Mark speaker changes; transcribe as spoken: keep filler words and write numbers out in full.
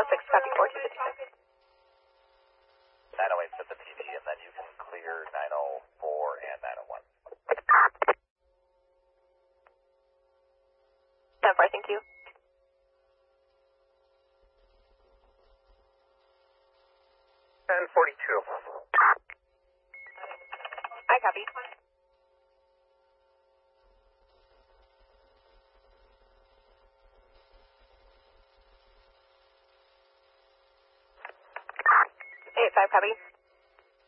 Speaker 1: six, copy four two fifty-six.
Speaker 2: nine oh eight set the P D, and then you can clear nine oh four and nine oh one.
Speaker 1: ten four, thank you.
Speaker 3: ten forty-two.
Speaker 1: I copy. eight five, copy.